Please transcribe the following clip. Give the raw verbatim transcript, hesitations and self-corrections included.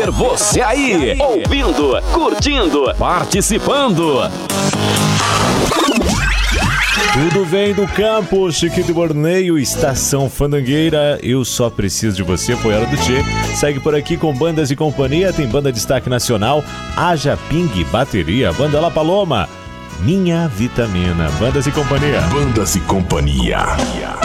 Você aí, ouvindo, curtindo, participando. Tudo vem do campo, Chiquito Borneio, Estação Fandangueira. Eu só preciso de você, foi hora do Tchê. Segue por aqui com Bandas e Companhia. Tem banda destaque nacional, Haja Ping, bateria, banda La Paloma, Minha Vitamina. Bandas e Companhia. Bandas e Companhia.